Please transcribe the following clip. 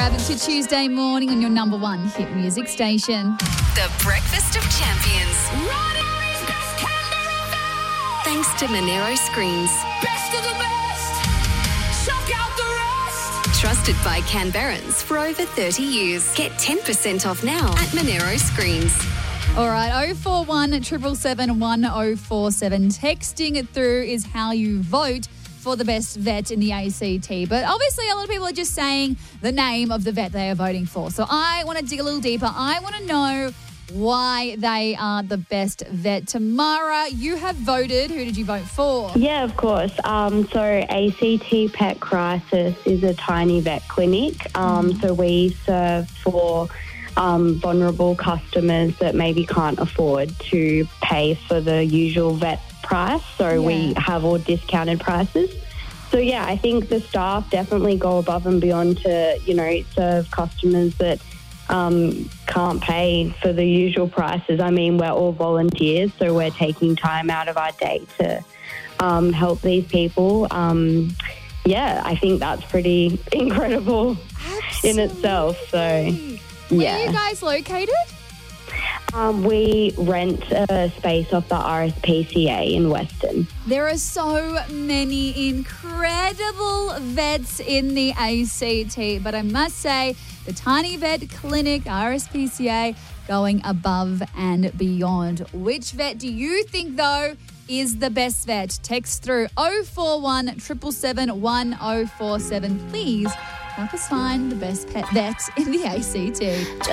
grab to Tuesday morning on your number one hit music station. The Breakfast of Champions. Thanks to Monero Screens. Best of the best. Chuck out the rest. Trusted by Canberrans for over 30 years. Get 10% off now at Monero Screens. All right, 041 777 1047. Texting it through is how you vote for the best vet in the ACT. But obviously a lot of people are just saying the name of the vet they are voting for. So I want to dig a little deeper. I want to know why they are the best vet. Tamara, you have voted. Who did you vote for? Yeah, of course. So ACT Pet Crisis is a tiny vet clinic. So we serve for vulnerable customers that maybe can't afford to pay for the usual vet price. So we have all discounted prices. So, yeah, I think the staff definitely go above and beyond to, serve customers that can't pay for the usual prices. I mean, we're all volunteers, so we're taking time out of our day to help these people. I think that's pretty incredible in itself. So, Where are you guys located? We rent a space off the RSPCA in Western. There are so many incredible vets in the ACT, but I must say the Tiny Vet Clinic, RSPCA, going above and beyond. Which vet do you think, though, is the best vet? Text through 041 777 1047. Please help us find the best pet vet in the ACT.